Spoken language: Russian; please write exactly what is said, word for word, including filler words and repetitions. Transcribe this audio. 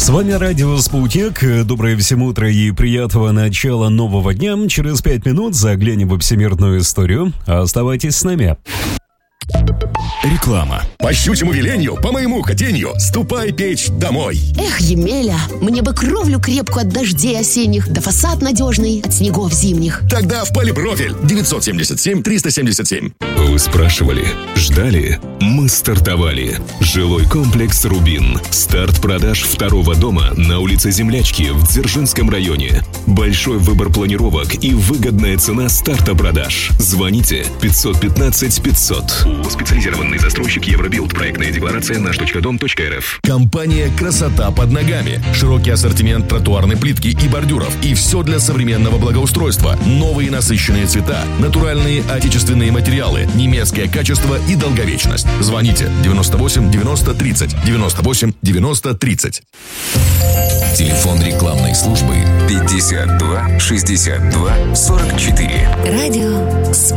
С вами радио «Спутник». Доброе всем утро и приятного начала нового дня. Через пять минут заглянем в всемирную историю. Оставайтесь с нами. Реклама. По щучьему велению, по моему хотению, ступай печь домой. Эх, Емеля, мне бы кровлю крепкую от дождей осенних, да фасад надежный от снегов зимних. Тогда в Полипрофиль девятьсот семьдесят семь триста семьдесят семь. Вы спрашивали, ждали? Мы стартовали. Жилой комплекс «Рубин». Старт продаж второго дома на улице Землячки в Дзержинском районе. Большой выбор планировок и выгодная цена старта продаж. Звоните пятьсот пятнадцать пятьсот. Специализированный застройщик Евробилд. Проектная декларация наш точка дом точка эр эф. Компания «Красота под ногами». Широкий ассортимент тротуарной плитки и бордюров. И все для современного благоустройства. Новые насыщенные цвета, натуральные отечественные материалы, немецкое качество и долговечность. Звоните девяносто восемь девяносто тридцать девяносто восемь девяносто тридцать. Телефон рекламной службы пятьдесят два шестьдесят два сорок четыре. Радио